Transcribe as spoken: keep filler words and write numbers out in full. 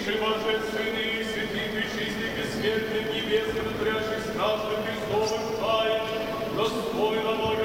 Причи божественные, святых, пречистых, бессмертных, небесных, творящих страшных Христовых тайн, достойно Бога